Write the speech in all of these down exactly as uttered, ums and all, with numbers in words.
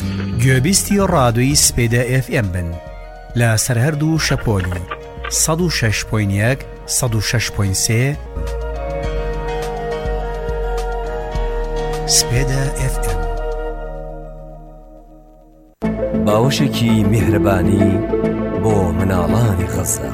گوێبیستی ڕادۆیی سپێدە ئێف ئێم بن لە سەرهەردوو شەپۆلی سەد و شەش پۆین یەک سەد و شەش پۆین سێ سپێدە ئێف ئێم. باوەشێکی میهرەبانی بۆ مناڵانی غەزە.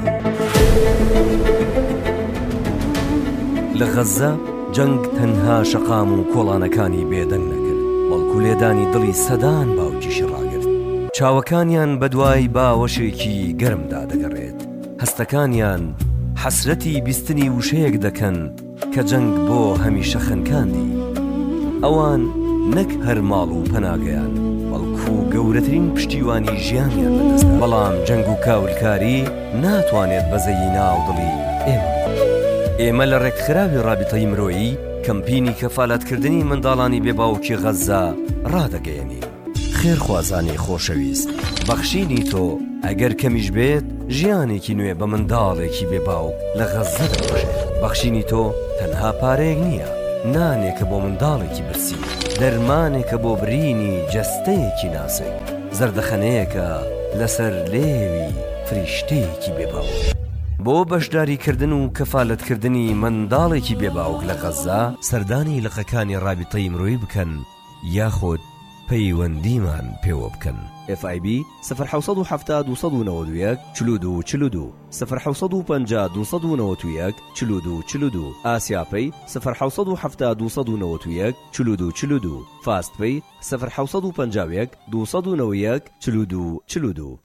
لە غەزە جەنگ تەنها شەقام و کۆڵانەکانی بێدەنگ نەکرد، بەڵکو لێدانی دڵی سەدان باوکیشی ڕاگرت. چاوەکانیان بەدوای باوەشێکی گەرمدا دەگەڕێت، هەستەکانیان حەسرەتی بیستنی وشەیەک دەکەن کە جەنگ بۆ هەمیشە خەنکاندی. ئەوان نەک هەر ماڵ و پەناگەیان، بەڵکو گەورەترین پشتیوانی ژیانیان بەدەستدا. بەڵام جەنگ و کاولکاری ناتوانێت بەزەیی ناودڵی ئێمە. ئێمە لە ڕێکخراوی ڕابطەی مرۆیی کەمپینی کەفالەتکردنی منداڵانی بێباوکی غەزە ڕادەگەیەنین. خێرخوازانی خۆشەویست، بەخشینی تۆ ئەگەر کەمیش بێت ژیانێکی نوێ بە منداڵێکی بێباوک لە غەزە دەبژێت. بەخشینی تۆ تەنها پارەیەک نییە، نانێکە بۆ منداڵێکی برسی، دەرمانێکە بۆ برینی جەستەیەکی ناسک، زەردەخەنەیەکە لەسەر لێوی فریشتەیەکی بێباوک. بۆ بەشداریکردن و کەفالەتکردنی منداڵێکی بێباوک لە غەزە سەردانی لقەکانی ڕابطەی مرۆیی بکەن یاخود پەیوەندیمان پێوە بکەن. اف آی بی صفر حوصد و هەفتاد و سەد و نەوەت و یەک چل و دوو چل و دوو صفر حوصد و پەنجا دو سەد و نەوەت و یەک چل و دوو چل و دوو ئاسیاپەی صفر حوصد و هەفتاد و سەد و نەوەت و یەک چل و دوو چل و دوو فاستپەی صفر حوصد و پەنجا و یەک دو سەد و نەوەت و یەک چل و دوو چل و دوو.